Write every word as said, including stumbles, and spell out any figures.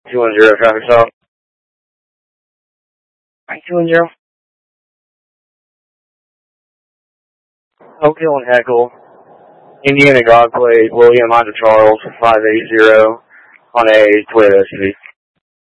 two one zero, traffic stop. two one zero. Oak Hill and Heckle. Indiana God plate, William Honda Charles, five eight zero on a Toyota S U V.